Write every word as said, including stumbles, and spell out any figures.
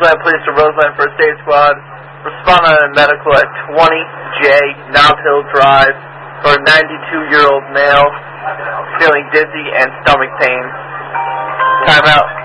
Roseland Police or Roseland First Aid Squad. Respond on a medical at twenty J Knob Hill Drive for a ninety-two-year-old male feeling dizzy and stomach pain. Time out.